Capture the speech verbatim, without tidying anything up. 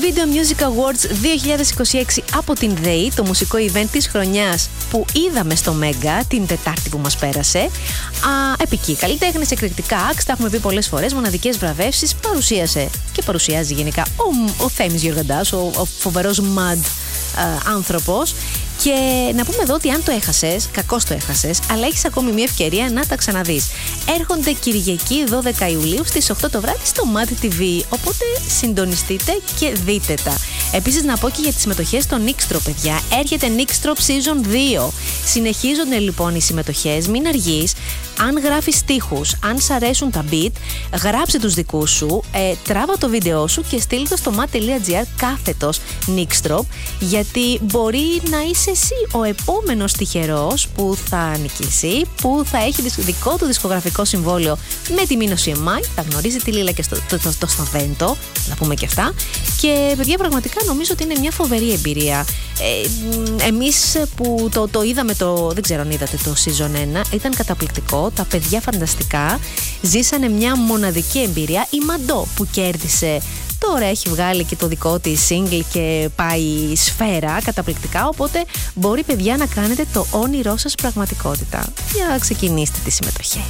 Video Music Awards δύο χιλιάδες είκοσι έξι από την ΔΕΗ, το μουσικό event της χρονιάς που είδαμε στο Mega την Τετάρτη που μας πέρασε. Α, επική καλλιτέχνες, εκρηκτικά acts, τα έχουμε πει πολλές φορές, μοναδικές βραβεύσεις, παρουσίασε και παρουσιάζει γενικά ο, ο Θέμης Γεωργαντάς, ο, ο φοβερός mad α, άνθρωπος. Και να πούμε εδώ ότι αν το έχασες, κακώς το έχασες, αλλά έχεις ακόμη μια ευκαιρία να τα ξαναδείς. Έρχονται Κυριακή δώδεκα Ιουλίου στις οκτώ το βράδυ στο Mad τι βι, οπότε συντονιστείτε και δείτε τα. Επίσης να πω και για τις συμμετοχές στο Nixtrop, παιδιά. Έρχεται Nixtrop Season δύο. Συνεχίζονται λοιπόν οι συμμετοχές, μην αργείς. Αν γράφεις στίχους, αν σ' αρέσουν τα beat, γράψε τους δικούς σου, ε, τράβα το βίντεό σου και στείλ το στο mat.gr κάθετος Nixtrop, γιατί μπορεί να είσαι εσύ ο επόμενος τυχερός που θα νικήσει, που θα έχει δικό του δισκογραφικό συμβόλαιο με τη Μίνο σι εμ άι, θα γνωρίζει τη Λίλα και στο, το, το, το Σταβέντο, να πούμε και αυτά. Και παιδιά, πραγματικά νομίζω ότι είναι μια φοβερή εμπειρία. Ε, εμείς που το, το είδαμε, το, δεν ξέρω αν είδατε το season ένα, ήταν καταπληκτικό, τα παιδιά φανταστικά, ζήσανε μια μοναδική εμπειρία. Η Μαντό που κέρδισε τώρα έχει βγάλει και το δικό της single και πάει σφαίρα καταπληκτικά, οπότε μπορεί παιδιά να κάνετε το όνειρό σας πραγματικότητα. Για να ξεκινήσετε τη συμμετοχή.